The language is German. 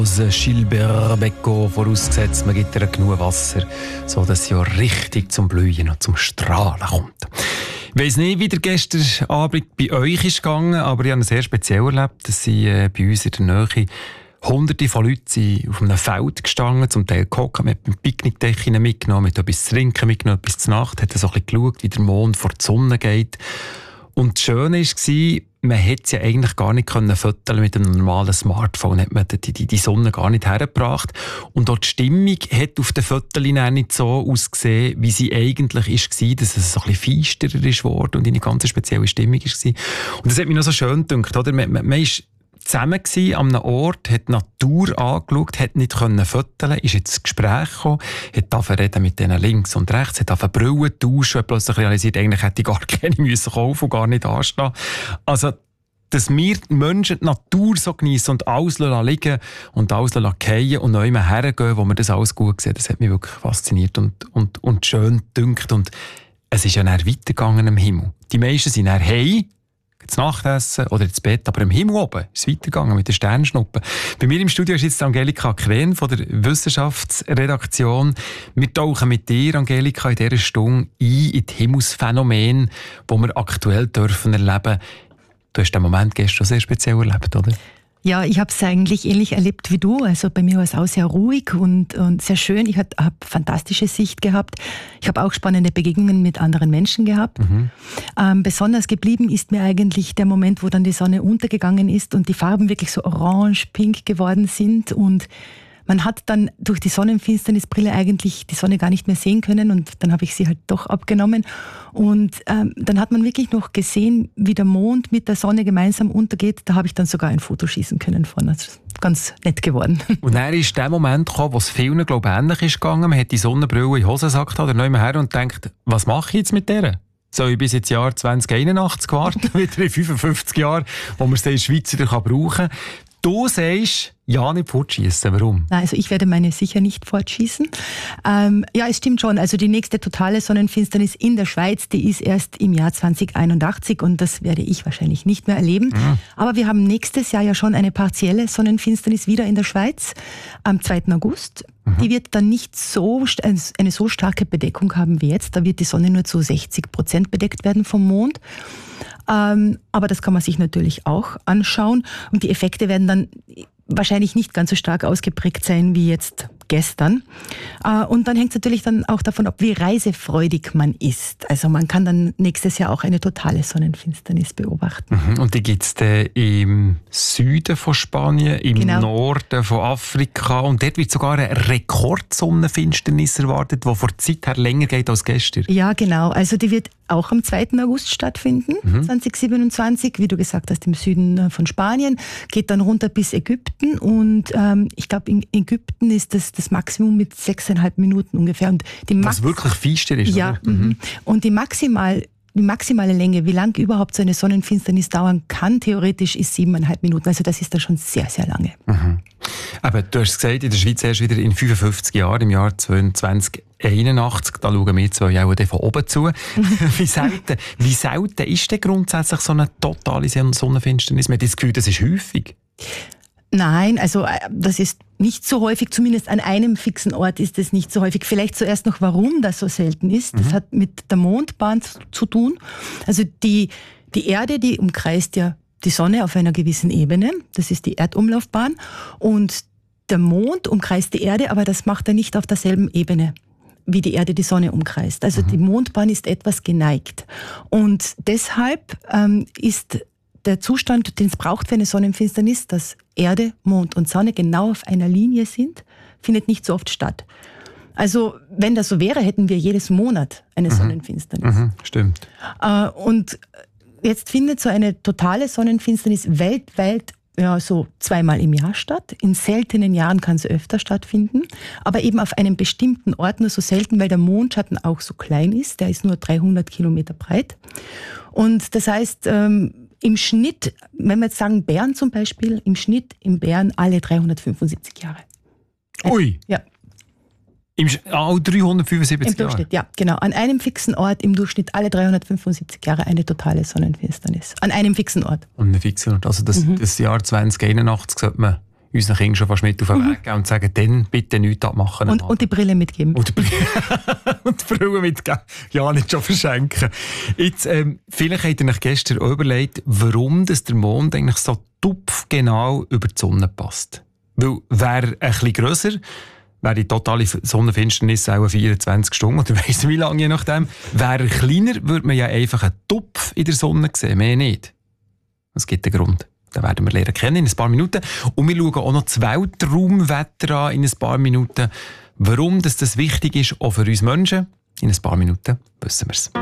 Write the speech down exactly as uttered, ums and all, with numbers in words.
Gilbert Becco, vorausgesetzt, man gibt ihr genug Wasser, sodass sie auch richtig zum Blühen und zum Strahlen kommt. Ich weiss nicht, wie der gestern Abend bei euch ist gegangen, aber ich habe es sehr speziell erlebt, dass sie äh, bei uns in der Nähe Hunderte von Leuten sind auf einem Feld gestanden, zum Teil gehockt, mit einem Picknickdeckchen mitgenommen, mit etwas zu trinken mitgenommen, etwas zur Nacht, hat so ein bisschen geschaut, wie der Mond vor die Sonne geht. Und das Schöne war, man hätte es ja eigentlich gar nicht fotografieren mit einem normalen Smartphone, hat man die, die, die Sonne gar nicht hergebracht. Und auch die Stimmung hat auf den Fotos nicht so ausgesehen, wie sie eigentlich war, dass es so ein bisschen feisterer ist worden und eine ganz spezielle Stimmung war. Und das hat mich noch so schön gedacht, oder? Man, man, man ist zusammen gsi an einem Ort, hat die Natur angeschaut, hat nicht können fotografieren, ist ins Gespräch gekommen, hat angefangen reden mit denen links und rechts, hat angefangen Brillen tauschen, hat plötzlich realisiert, eigentlich hätte ich gar keine müssen kaufen und gar nicht anstehen. Also, dass wir Menschen die Natur so geniessen und alles liegen und alles fallen und neu hergehen, wo wir das alles gut sehen, das hat mich wirklich fasziniert und, und, und schön gedünkt. Und es ist ja dann weitergegangen im Himmel. Die meisten sind dann heim, ins Nachtessen oder ins Bett, aber im Himmel oben ist es weitergegangen mit den Sternschnuppen. Bei mir im Studio ist jetzt Angelika Kren von der Wissenschaftsredaktion. Wir tauchen mit dir, Angelika, in dieser Stunde ein in die Himmelsphänomene, die wir aktuell dürfen erleben. Du hast den Moment gestern sehr speziell erlebt, oder? Ja, ich habe es eigentlich ähnlich erlebt wie du. Also bei mir war es auch sehr ruhig und, und sehr schön. Ich habe fantastische Sicht gehabt. Ich habe auch spannende Begegnungen mit anderen Menschen gehabt. Mhm. Ähm, besonders geblieben ist mir eigentlich der Moment, wo dann die Sonne untergegangen ist und die Farben wirklich so orange-pink geworden sind und man hat dann durch die Sonnenfinsternisbrille eigentlich die Sonne gar nicht mehr sehen können und dann habe ich sie halt doch abgenommen und ähm, dann hat man wirklich noch gesehen, wie der Mond mit der Sonne gemeinsam untergeht. Da habe ich dann sogar ein Foto schießen können von. Das ist ganz nett geworden. Und dann ist der Moment gekommen, wo es vielen, glaube ich, ähnlich ist gegangen. Man hat die Sonnenbrille in den Hosensack oder neu her und denkt, was mache ich jetzt mit der? Soll ich bis ins Jahr zwanzig einundachtzig warten, wieder in fünfundfünfzig Jahren, wo man es in der Schweiz wieder brauchen kann? Du sagst, ja, nicht fortschießen. Warum? Nein, also ich werde meine sicher nicht fortschießen. Ähm, ja, es stimmt schon. Also die nächste totale Sonnenfinsternis in der Schweiz, die ist erst im Jahr zwanzig einundachtzig und das werde ich wahrscheinlich nicht mehr erleben. Mhm. Aber wir haben nächstes Jahr ja schon eine partielle Sonnenfinsternis wieder in der Schweiz am zweiten August. Mhm. Die wird dann nicht so eine so starke Bedeckung haben wie jetzt. Da wird die Sonne nur zu sechzig Prozent bedeckt werden vom Mond. Ähm, aber das kann man sich natürlich auch anschauen. Und die Effekte werden dann wahrscheinlich nicht ganz so stark ausgeprägt sein wie jetzt gestern. Und dann hängt es natürlich dann auch davon ab, wie reisefreudig man ist. Also man kann dann nächstes Jahr auch eine totale Sonnenfinsternis beobachten. Und die gibt es im Süden von Spanien, im genau. Norden von Afrika und dort wird sogar eine Rekordsonnenfinsternis erwartet, die vor der Zeit her länger geht als gestern. Ja, genau. Also die wird auch am zweiten August stattfinden, mhm. zwanzig siebenundzwanzig, wie du gesagt hast, im Süden von Spanien, geht dann runter bis Ägypten und ähm, ich glaube in Ägypten ist das das Maximum mit sechseinhalb Minuten ungefähr. Und die Max- Was wirklich feister ist, ja, oder? Mhm. Und die maximal Die maximale Länge, wie lang überhaupt so eine Sonnenfinsternis dauern kann, theoretisch ist siebeneinhalb Minuten. Also das ist dann schon sehr, sehr lange. Mhm. Aber du hast gesagt, in der Schweiz erst wieder in fünfundfünfzig Jahren, im Jahr zwanzig einundachtzig, da schauen wir zwei auch von oben zu. wie, selten, wie selten ist denn grundsätzlich so eine totale Sonnenfinsternis? Man hat das Gefühl, das ist häufig. Nein, also das ist nicht so häufig, zumindest an einem fixen Ort ist es nicht so häufig. Vielleicht zuerst noch, warum das so selten ist. Das mhm. hat mit der Mondbahn zu tun. Also die, die Erde, die umkreist ja die Sonne auf einer gewissen Ebene. Das ist die Erdumlaufbahn. Und der Mond umkreist die Erde, aber das macht er nicht auf derselben Ebene, wie die Erde die Sonne umkreist. Also mhm. die Mondbahn ist etwas geneigt. Und deshalb ähm, ist der Zustand, den es braucht für eine Sonnenfinsternis, dass Erde, Mond und Sonne genau auf einer Linie sind, findet nicht so oft statt. Also wenn das so wäre, hätten wir jedes Monat eine mhm. Sonnenfinsternis. Mhm, stimmt. Äh, und jetzt findet so eine totale Sonnenfinsternis weltweit ja, so zweimal im Jahr statt. In seltenen Jahren kann es öfter stattfinden, aber eben auf einem bestimmten Ort nur so selten, weil der Mondschatten auch so klein ist. Der ist nur dreihundert Kilometer breit. Und das heißt, ähm, im Schnitt, wenn wir jetzt sagen Bern zum Beispiel, im Schnitt in Bern alle dreihundertfünfundsiebzig Jahre. Ui! Ja. Im oh, dreihundertfünfundsiebzig Im Durchschnitt, Jahre? Ja, genau. An einem fixen Ort im Durchschnitt alle dreihundertfünfundsiebzig Jahre eine totale Sonnenfinsternis. An einem fixen Ort. An einem fixen Ort. Also das, mhm. das Jahr zwanzig einundachtzig sollte man unseren Kindern schon fast mit auf den Weg geben und sagen, dann bitte nichts abmachen. Und, und die Brille mitgeben. Und die Brille, und die Brille mitgeben. Ja, nicht schon verschenken. Jetzt, ähm, vielleicht habt ihr euch gestern auch überlegt, warum das der Mond eigentlich so tupfgenau über die Sonne passt. Weil, wäre ein bisschen grösser, wäre die totale Sonnenfinsternis auch vierundzwanzig Stunden, oder weiss wie lange, je nachdem. Wäre er kleiner, würde man ja einfach einen Tupf in der Sonne sehen, mehr nicht. Es gibt einen Grund. Den werden wir lernen kennen in ein paar Minuten. Und wir schauen auch noch das Weltraumwetter an in ein paar Minuten. Warum das, das wichtig ist, auch für uns Menschen, in ein paar Minuten wissen wir es.